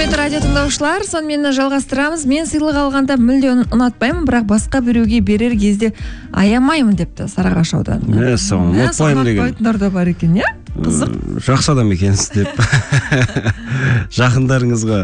Құрметті радио тыңдаушылар, сонымен жалғастырамыз. Мен сыйлық алғанда мүлде ұнатпаймын, бірақ басқа біреуге берер кезде аямаймын депті Сарыағаш ауданы. Ұнатпаймын деген. Ұнатпайтындар да бар екен, иә? Қызық. Жақсы адам екенсіз деп. Жақындарыңызға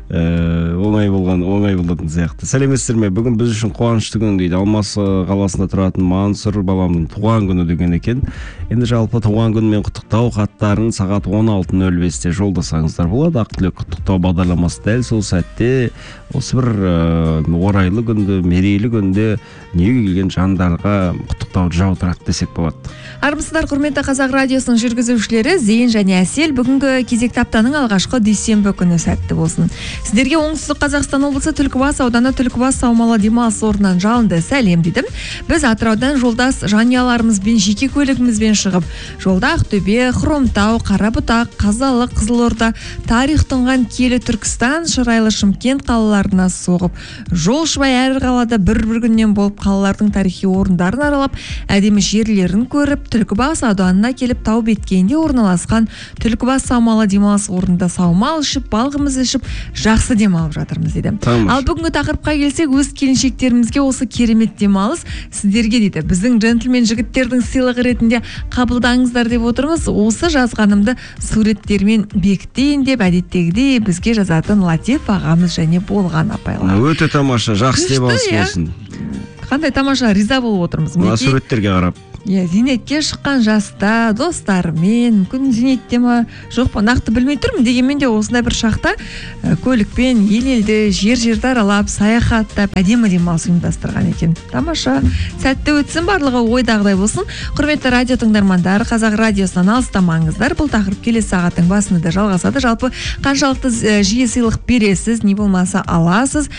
оңай болатын сияқты. Сәлеметсіздер ме? Бүгін біз үшін қуанышты күн дейді. Алматы қаласында тұратын Мансұр бабамның туған күні деген екен. Енді жалпы туған күнімен құттықтау хаттарын сағат 16:05-те жолдасаңыздар болады. Ақ тілек құттықтау бағдарламасы дәл сол сәтте осы бір орайлы күнді, мерейлі күнде дүниеге келген жандарға құттықтауды жаудырады десек болады. Армысыздар, құрметті Қазақ радиосының жүргізушілері Зейін және Әсел. Бүгінгі кезекті аптаның алғашқы дүйсенбі күні сәтті болсын. Сіздерге оңтүстік Қазақстан облысы Түлкібас ауданы Түлкібас Саумалы демалыс орнынан жалынды сәлем дедім. Біз Атыраудан жолдас жанұяларымызбен жеке көлігімізбен шығып, жолда Ақтөбе, Хромтау, Қарабұтақ, Қазалық, Қызылорда, тарих тұнған Киелі Түркістан, Шырайлы Шымкент қалаларына соғып, жолшыбай әр қалада бір күннен болып қалалардың тарихи орындарын аралап, әдемі жерлерін көріп, Түлкібас ауданына келіп тау беткейінде орналасқан Түлкібас Саумалы демалыс орнында саумал ішіп, балғымыз ішіп, жақсы демалып жатырмыз дейді. Ал бүгінгі тақырыпқа келсек, өз келіншектерімізге осы керемет демалыс сіздерге дейді. Біздің джентльмен жігіттердің сыйлығы ретінде қабылдаңыздар деп отырмыз. Осы жазғанымды суреттермен бекітейін деп әдеттегідей бізге жазатын Латиф ағамыз және болған апайлар. Өте тамаша, жақсы демалыс болсын. Қандай тамаша, риза болып отырмыз. Мына суреттерге қарап. Зейнетке шыққан жаста, достарымен, мүмкін зейнетте ма, жоқ па, нақты білмей тұрмын. Дегенмен де осындай бір шақта көлікпен ел-елді, жер-жерді аралап, саяхаттап, әдемі демалыс ұйымдастырған екен. Тамаша, сәтті өтсін, барлығы ойдағыдай болсын. Құрметті радио тыңдармандар, Қазақ радиосынан алыстамаңыздар. Бұл тақырып келесі сағаттың басында да жалғасады. Жалпы қаншалықты жиі сыйлық бересіз, не болмаса аласыз.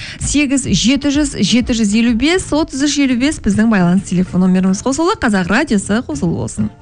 8-700-755-3355 біздің байланыс телефон номеріміз қосылды. Қазақ радиосы қосылы болсын.